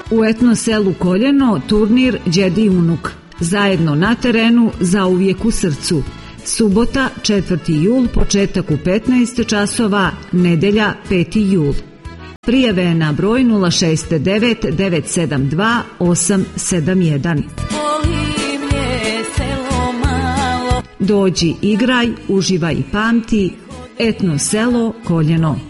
U etno selu Koljeno turnir Đedi i unuk. Zajedno na terenu, zauvijek u srcu. Subota 4. jul, početak u 15 časova, nedelja 5. jul. Prijave na broj 069 972 871. Dođi, igraj, uživaj i pamti. Etno selo Koljeno.